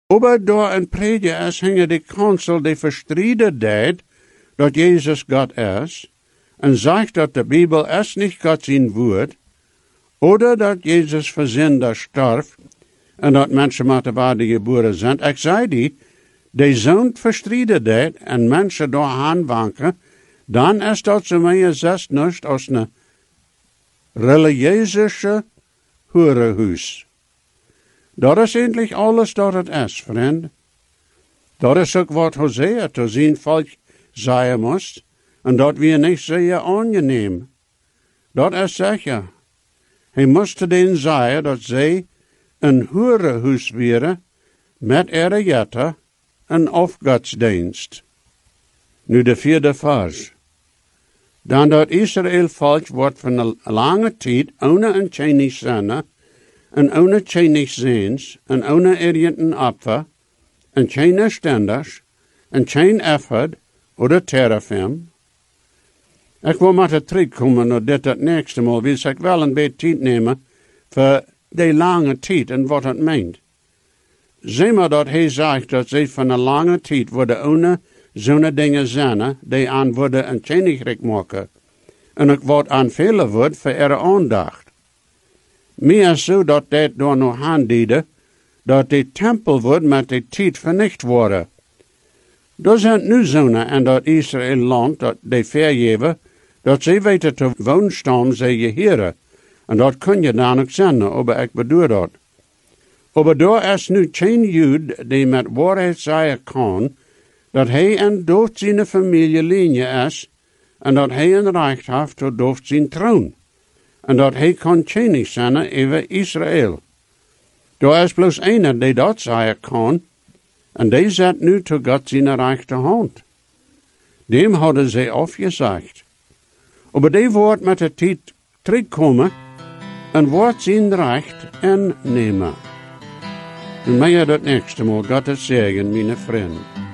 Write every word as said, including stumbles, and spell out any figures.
Aber door een predje is, hingen de kansel die verstreden deed, dat Jezus Gott is, en zegt dat de Bibel is niet Gott zijn woord, oder dat Jezus voor zinder starf, en dat mensen met de waarde geboren zijn. Ik zei die, die zo'n verstreden deed, en mensen door aanwanken, dan is dat zo meer zes niets als een religieuze hurenhuis. Dat is eigenlijk alles dat het is, vriend. Dat is ook wat Hosea te zijn volk zeggen moest, en dat we niet zeer aangeneem. Dat is zeker. Hij moest denen zeggen dat zij een hurenhuis waren met ihre jetten en afgodsdienst. Nu de vierde vers. Dan dat Israël volk wordt van een lange tijd ohne een Chinese zenne, en ohne Chinese zins, en ohne irgendein Opfer, en geen stenders, en geen effort, oder terrafim. Ik wil met het terugkomen naar dit het nächste Mal, wil ik wel een beetje tijd nemen voor die lange tijd en wat het meent. Zie maar dat hij zegt dat ze van een lange tijd worden ohne zo'n dingen zijn, die aan worden een koninkrijk maken. En ook wat aanvelen wordt voor ihre aandacht. Meer zo dat dit door nog aandiede, dat de tempel wordt met de tijd vernicht worden. Er zijn nu zonen en dat Israël land, dat de vergeven, dat ze weten te woonstaan, ze je heren. En dat kun je dan ook zenden, maar ik bedoel dat. Maar daar is nu geen Jood die met waarheid zeggen kan, dat hij en door zijn familielinie is, en dat hij een recht heeft tot door zijn troon. En dat hij kan koning zijn over Israël. Er is bloos een die dat zeggen kan, en die zet nu tot God zijn rechterhand. Dem hadden ze afgezegd. Maar die wordt met de tijd terugkomen en wordt zijn recht innemen. En mij dat nächste Mal, God het zegen, mijn vriend.